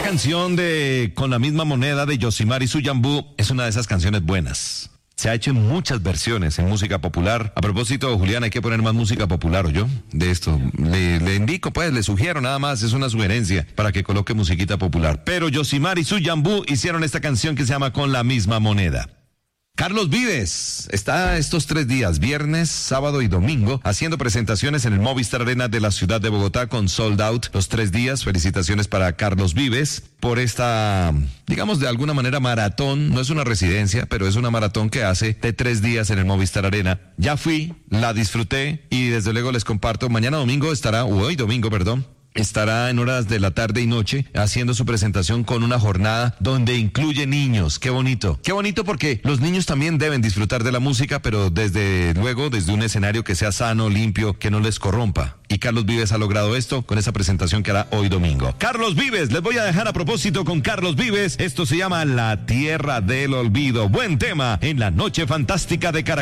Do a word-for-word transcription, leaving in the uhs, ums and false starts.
canción de Con la misma moneda de Yosimar y su Yambú es una de esas canciones buenas. Se ha hecho en muchas versiones en música popular. A propósito, Julián, hay que poner más música popular, ¿o yo? De esto. Le, le indico, pues, le sugiero nada más, es una sugerencia para que coloque musiquita popular. Pero Yosimar y su Yambú hicieron esta canción que se llama Con la misma moneda. Carlos Vives está estos tres días, viernes, sábado y domingo, haciendo presentaciones en el Movistar Arena de la ciudad de Bogotá con Sold Out los tres días. Felicitaciones para Carlos Vives por esta, digamos de alguna manera, maratón. No es una residencia, pero es una maratón que hace de tres días en el Movistar Arena. Ya fui, la disfruté y desde luego les comparto. Mañana domingo estará, o hoy domingo, perdón. Estará en horas de la tarde y noche haciendo su presentación con una jornada donde incluye niños. Qué bonito. Qué bonito porque los niños también deben disfrutar de la música, pero desde luego desde un escenario que sea sano, limpio, que no les corrompa. Y Carlos Vives ha logrado esto con esa presentación que hará hoy domingo. Carlos Vives, les voy a dejar a propósito con Carlos Vives. Esto se llama La Tierra del Olvido. Buen tema en la noche fantástica de Caracol.